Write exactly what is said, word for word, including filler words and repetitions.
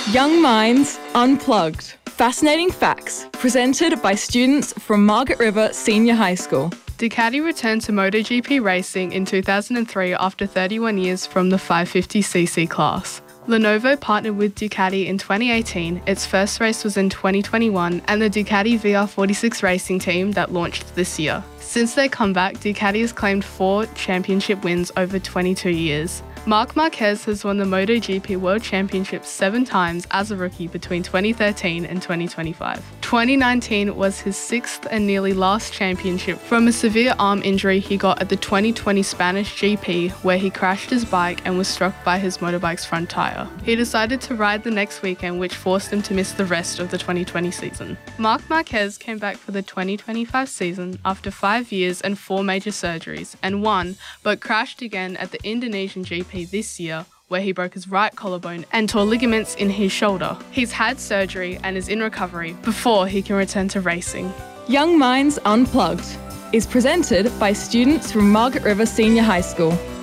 Young Minds Unplugged. Fascinating facts presented by students from Margaret River Senior High School. Ducati returned to MotoGP racing in two thousand three after thirty-one years from the five fifty c c class. Lenovo partnered with Ducati in twenty eighteen, its first race was in twenty twenty-one, and the Ducati V R forty-six racing team that launched this year. Since their comeback, Ducati has claimed four championship wins over twenty-two years. Marc Marquez has won the MotoGP World Championship seven times as a rookie between twenty thirteen and twenty twenty-five. twenty nineteen was his sixth and nearly last championship from a severe arm injury he got at the twenty twenty Spanish G P, where he crashed his bike and was struck by his motorbike's front tyre. He decided to ride the next weekend, which forced him to miss the rest of the twenty twenty season. Marc Marquez came back for the twenty twenty-five season after five years and four major surgeries, and won, but crashed again at the Indonesian G P this year, where he broke his right collarbone and tore ligaments in his shoulder. He's had surgery and is in recovery before he can return to racing. Young Minds Unplugged is presented by students from Margaret River Senior High School.